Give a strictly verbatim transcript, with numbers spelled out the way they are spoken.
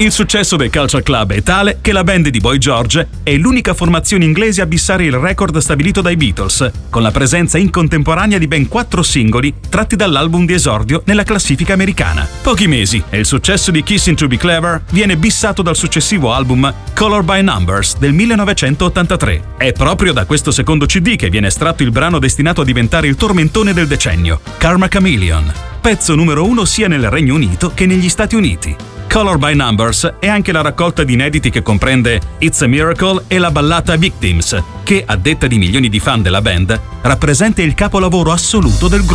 Il successo dei Culture Club è tale che la band di Boy George è l'unica formazione inglese a bissare il record stabilito dai Beatles, con la presenza in contemporanea di ben quattro singoli tratti dall'album di esordio nella classifica americana. Pochi mesi e il successo di Kissing to Be Clever viene bissato dal successivo album Color by Numbers del millenovecentottantatré. È proprio da questo secondo C D che viene estratto il brano destinato a diventare il tormentone del decennio, Karma Chameleon, pezzo numero uno sia nel Regno Unito che negli Stati Uniti. Color by Numbers è anche la raccolta di inediti che comprende It's a Miracle e la ballata Victims, che, a detta di milioni di fan della band, rappresenta il capolavoro assoluto del gruppo.